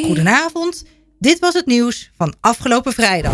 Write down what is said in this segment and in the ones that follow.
Goedenavond, dit was het nieuws van afgelopen vrijdag.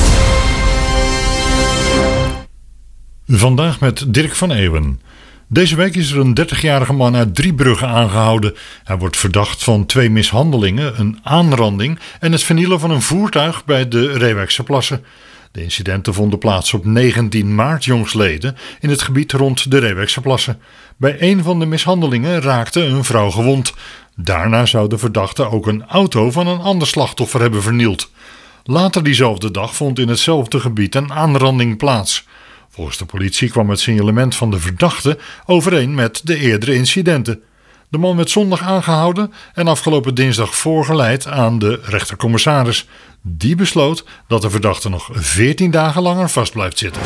Vandaag met Dirk van Eeuwen. Deze week is er een 30-jarige man uit Driebrugge aangehouden. Hij wordt verdacht van 2 mishandelingen, een aanranding en het vernielen van een voertuig bij de Reewijkse Plassen. De incidenten vonden plaats op 19 maart jongstleden in het gebied rond de Reewijkse Plassen. Bij een van de mishandelingen raakte een vrouw gewond. Daarna zou de verdachte ook een auto van een ander slachtoffer hebben vernield. Later diezelfde dag vond in hetzelfde gebied een aanranding plaats. Volgens de politie kwam het signalement van de verdachte overeen met de eerdere incidenten. De man werd zondag aangehouden en afgelopen dinsdag voorgeleid aan de rechtercommissaris. Die besloot dat de verdachte nog 14 dagen langer vast blijft zitten.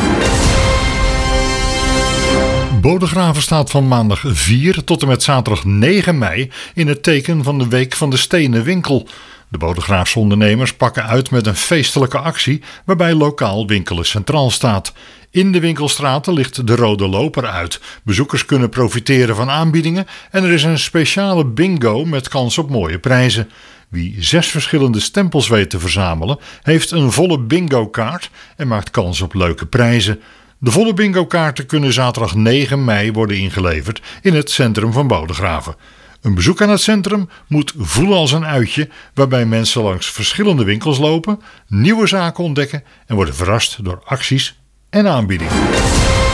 Bodegraven staat van maandag 4 tot en met zaterdag 9 mei in het teken van de Week van de Stenen Winkel. De Bodegraafse ondernemers pakken uit met een feestelijke actie waarbij lokaal winkelen centraal staat. In de winkelstraten ligt de Rode Loper uit. Bezoekers kunnen profiteren van aanbiedingen en er is een speciale bingo met kans op mooie prijzen. Wie 6 verschillende stempels weet te verzamelen, heeft een volle bingo-kaart en maakt kans op leuke prijzen. De volle bingo-kaarten kunnen zaterdag 9 mei worden ingeleverd in het centrum van Bodegraven. Een bezoek aan het centrum moet voelen als een uitje, waarbij mensen langs verschillende winkels lopen, nieuwe zaken ontdekken en worden verrast door acties en aanbiedingen.